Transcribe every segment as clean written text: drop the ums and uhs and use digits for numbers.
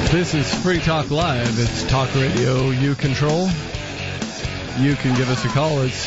This is Free Talk Live. It's talk radio you control. You can give us a call at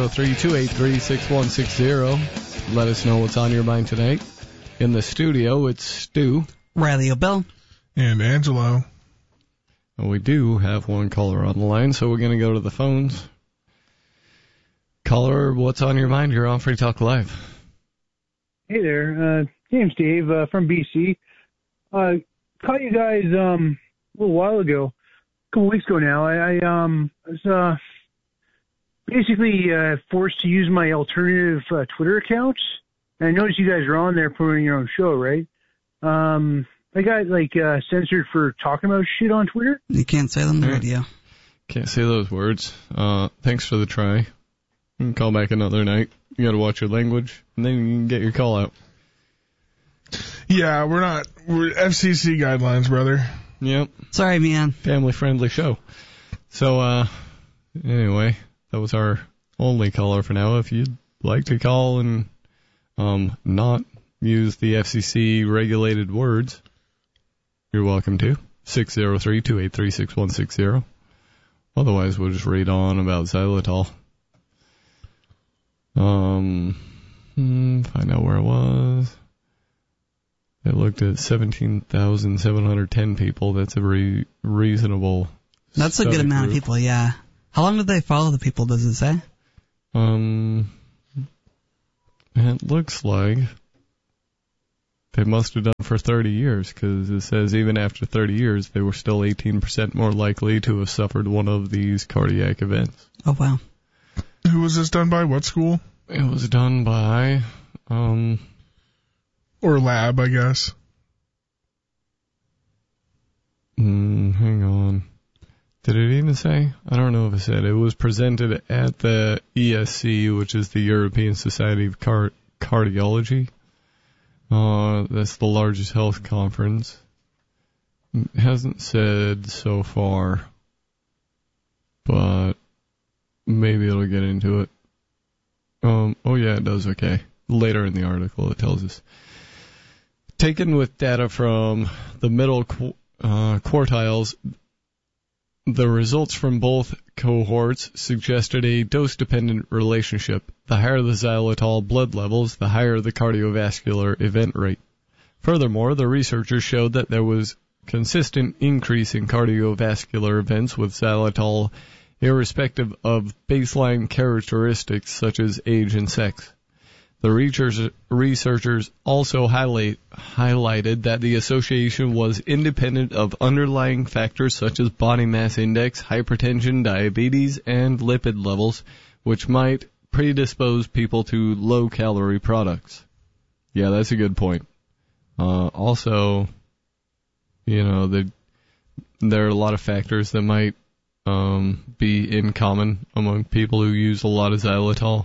603-283-6160. Let us know what's on your mind tonight. In the studio, it's Stu, Riley O'Bell, and Angelo. And we do have one caller on the line, so we're going to go to the phones. Caller, what's on your mind? You're on Free Talk Live. Hey there, name's Dave from BC. Caught you guys a little while ago, a couple weeks ago now. I was basically forced to use my alternative Twitter account. And I noticed you guys are on there promoting your own show, right? I got censored for talking about shit on Twitter. You can't say them on the radio. Can't say those words. Thanks for the try. You can call back another night. You got to watch your language, and then you can get your call out. Yeah, we're FCC guidelines, brother. Yep. Sorry, man. Family-friendly show. So, anyway, that was our only caller for now. If you'd like to call and not use the FCC regulated words, you're welcome to. 603-283-6160. Otherwise, we'll just read on about xylitol. Find out where it was. It looked at 17,710 people. That's a reasonable. That's a good amount of people, yeah. How long did they follow the people, does it say? It looks like they must have done it for 30 years, because it says even after 30 years, they were still 18% more likely to have suffered one of these cardiac events. Oh, wow. Who was this done by? What school? It was done by, or lab, I guess. Hang on. Did it even say? I don't know if it said. It was presented at the ESC, which is the European Society of Cardiology. That's the largest health conference. It hasn't said so far, but maybe it'll get into it. Oh yeah, it does, okay. Later in the article it tells us. Taken with data from the middle quartiles, the results from both cohorts suggested a dose-dependent relationship. The higher the xylitol blood levels, the higher the cardiovascular event rate. Furthermore, the researchers showed that there was consistent increase in cardiovascular events with xylitol, irrespective of baseline characteristics such as age and sex. The researchers also highlighted that the association was independent of underlying factors such as body mass index, hypertension, diabetes, and lipid levels, which might predispose people to low-calorie products. Yeah, that's a good point. Also, there are a lot of factors that might be in common among people who use a lot of xylitol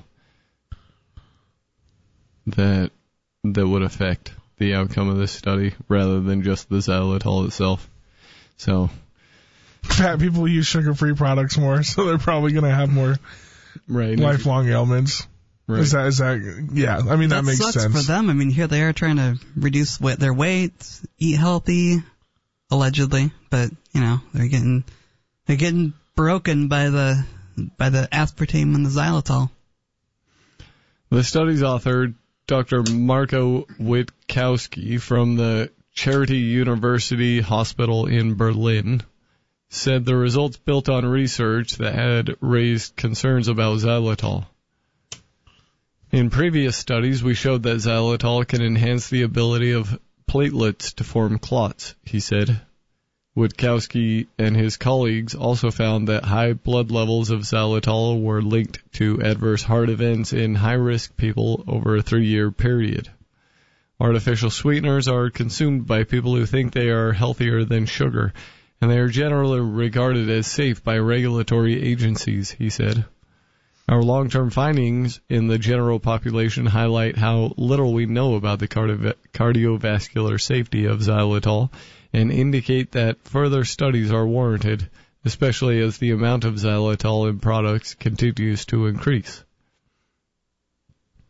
that would affect the outcome of this study rather than just the xylitol itself. So, fat people use sugar-free products more, so they're probably going to have more lifelong ailments. Right. Is that? Yeah, I mean that makes sense. That sucks for them. I mean, here they are trying to reduce their weight, eat healthy, allegedly, but they're getting broken by the aspartame and the xylitol. The study's author, Dr. Marco Witkowski from the Charité University Hospital in Berlin, said the results built on research that had raised concerns about xylitol. In previous studies, we showed that xylitol can enhance the ability of platelets to form clots, he said. Witkowski and his colleagues also found that high blood levels of xylitol were linked to adverse heart events in high-risk people over a 3-year period. Artificial sweeteners are consumed by people who think they are healthier than sugar, and they are generally regarded as safe by regulatory agencies, he said. Our long-term findings in the general population highlight how little we know about the cardiovascular safety of xylitol and indicate that further studies are warranted, especially as the amount of xylitol in products continues to increase.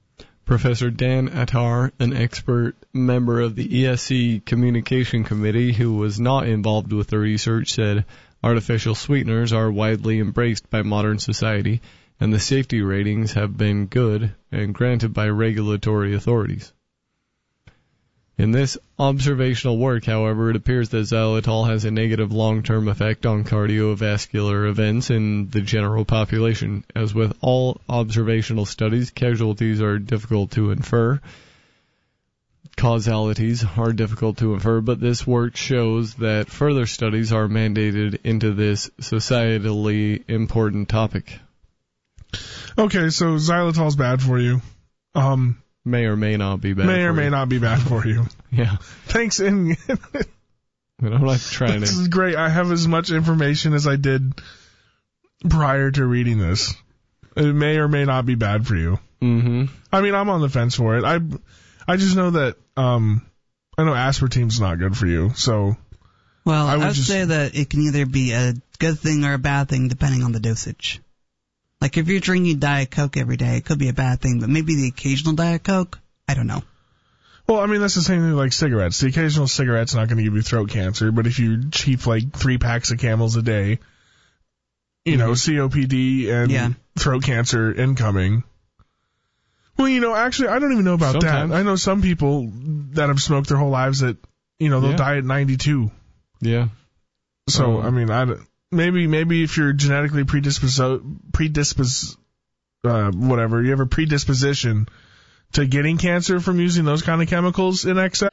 Professor Dan Attar, an expert member of the ESC Communication Committee who was not involved with the research, said artificial sweeteners are widely embraced by modern society, and the safety ratings have been good and granted by regulatory authorities. In this observational work, however, it appears that xylitol has a negative long-term effect on cardiovascular events in the general population. As with all observational studies, casualties are difficult to infer. Causalities are difficult to infer, but this work shows that further studies are mandated into this societally important topic. Okay, so xylitol's bad for you. May or may not be bad. May or may not be bad for you. Yeah. Thanks. And I'm not trying to. This is great. I have as much information as I did prior to reading this. It may or may not be bad for you. Mm-hmm. I mean, I'm on the fence for it. I just know that I know aspartame's not good for you. So. Well, I would say that it can either be a good thing or a bad thing depending on the dosage. Like, if you're drinking Diet Coke every day, it could be a bad thing, but maybe the occasional Diet Coke, I don't know. Well, I mean, that's the same thing like cigarettes. The occasional cigarette's not going to give you throat cancer, but if you cheap like 3 packs of Camels a day, you know, COPD and throat cancer incoming. Well, actually, I don't even know about that. I know some people that have smoked their whole lives that, they'll die at 92. Yeah. So, I mean, Maybe if you're genetically whatever, you have a predisposition to getting cancer from using those kind of chemicals in excess,